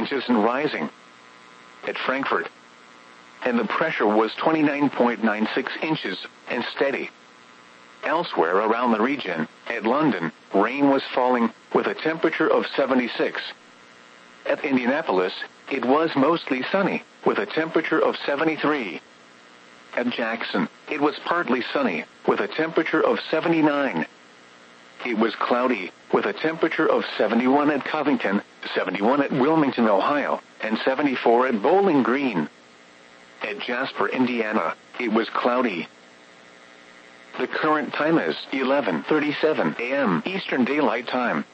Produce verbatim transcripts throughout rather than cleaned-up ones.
inches and rising. At Frankfurt, and the pressure was twenty-nine point nine six inches and steady. Elsewhere around the region, at London, rain was falling with a temperature of seventy-six. At Indianapolis, it was mostly sunny with a temperature of seventy-three. At Jackson, it was partly sunny with a temperature of seventy-nine. It was cloudy with a temperature of seventy-one at Covington, seventy-one at Wilmington, Ohio, and seventy-four at Bowling Green. At Jasper, Indiana, it was cloudy. The current time is eleven thirty-seven a m Eastern Daylight Time.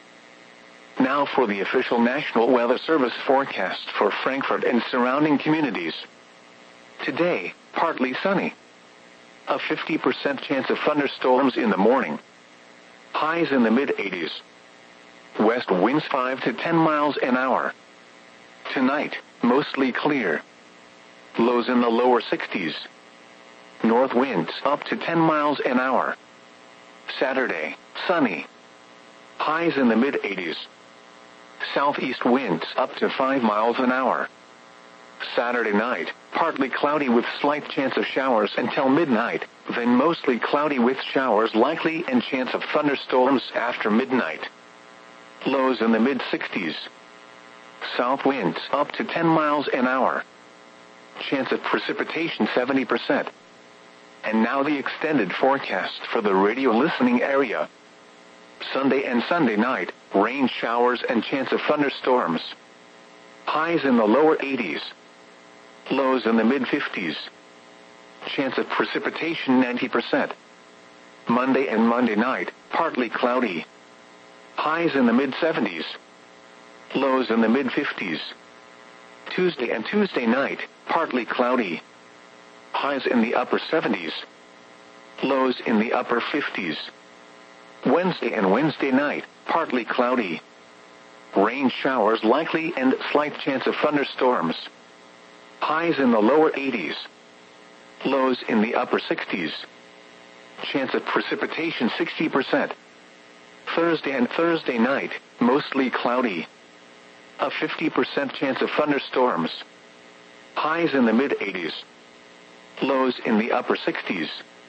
Now for the official National Weather Service forecast for Frankfurt and surrounding communities. Today, partly sunny. A fifty percent chance of thunderstorms in the morning. Highs in the mid-eighties. West winds five to ten miles an hour. Tonight, mostly clear. Lows in the lower sixties. North winds up to ten miles an hour. Saturday, sunny. Highs in the mid-eighties. Southeast winds up to five miles an hour. Saturday night, partly cloudy with slight chance of showers until midnight, then mostly cloudy with showers likely and chance of thunderstorms after midnight. Lows in the mid-sixties. South winds up to ten miles an hour. Chance of precipitation seventy percent. And now the extended forecast for the radio listening area. Sunday and Sunday night, rain showers and chance of thunderstorms. Highs in the lower eighties. Lows in the mid-fifties. Chance of precipitation ninety percent. Monday and Monday night, partly cloudy. Highs in the mid-seventies. Lows in the mid-fifties. Tuesday and Tuesday night, partly cloudy. Highs in the upper seventies. Lows in the upper fifties. Wednesday and Wednesday night, partly cloudy. Rain showers likely and slight chance of thunderstorms. Highs in the lower eighties. Lows in the upper sixties. Chance of precipitation sixty percent. Thursday and Thursday night, mostly cloudy. A fifty percent chance of thunderstorms. Highs in the mid-eighties. Lows in the upper sixties.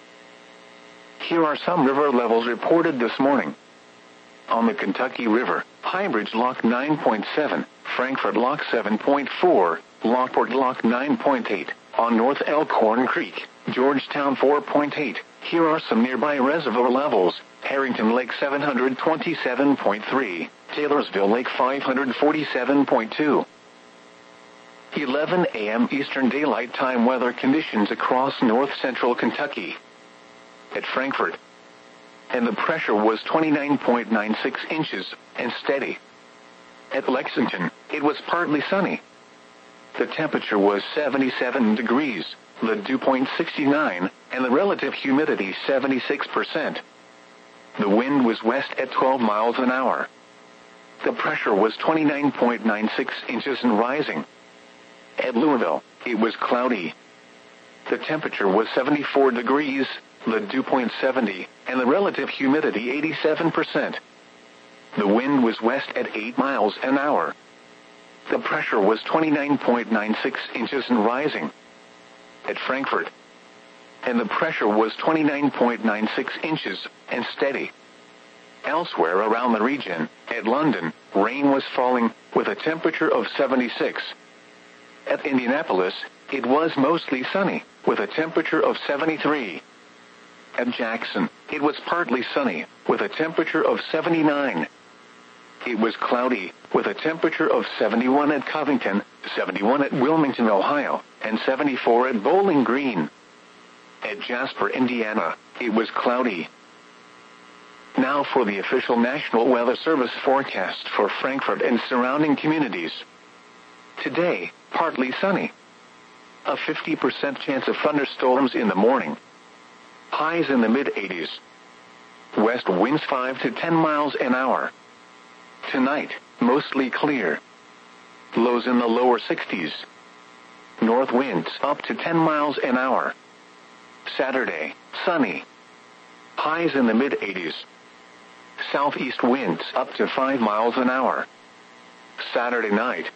Here are some river levels reported this morning. On the Kentucky River, Highbridge Lock nine point seven, Frankfurt Lock seven point four, Lockport Lock nine point eight, on North Elkhorn Creek, Georgetown four point eight. Here are some nearby reservoir levels. Harrington Lake seven hundred twenty-seven point three, Taylorsville Lake five hundred forty-seven point two. eleven a m Eastern Daylight Time weather conditions across north-central Kentucky. At Frankfurt, and the pressure was twenty-nine point nine six inches and steady. At Lexington, it was partly sunny. The temperature was seventy-seven degrees, the dew point sixty-nine, and the relative humidity seventy-six percent. The wind was west at twelve miles an hour. The pressure was twenty-nine point nine six inches and rising. At Louisville, it was cloudy. The temperature was seventy-four degrees, the dew point seventy, and the relative humidity eighty-seven percent. The wind was west at eight miles an hour. The pressure was twenty-nine point nine six inches and rising. At Frankfurt, and the pressure was twenty-nine point nine six inches and steady. Elsewhere around the region, at London, rain was falling with a temperature of seventy-six. At Indianapolis, it was mostly sunny with a temperature of seventy-three. At Jackson, it was partly sunny with a temperature of seventy-nine. It was cloudy with a temperature of seventy-one at Covington, seventy-one at Wilmington, Ohio, and seventy-four at Bowling Green. At Jasper, Indiana, it was cloudy. Now for the official National Weather Service forecast for Frankfurt and surrounding communities. Today, partly sunny. A fifty percent chance of thunderstorms in the morning. Highs in the mid-eighties. West winds five to ten miles an hour. Tonight, mostly clear. Lows in the lower sixties. North winds up to ten miles an hour. Saturday, sunny. Highs in the mid-eighties. Southeast winds up to five miles an hour. Saturday night,